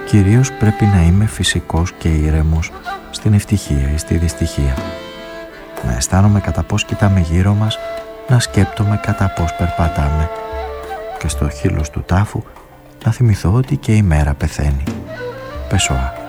κυρίως πρέπει να είμαι φυσικός και ήρεμος στην ευτυχία ή στη δυστυχία. Να αισθάνομαι κατά πώς κοιτάμε γύρω μας, να σκέπτομαι κατά πώς περπατάμε και στο χείλος του τάφου να θυμηθώ ότι και η μέρα πεθαίνει. Πεσόα.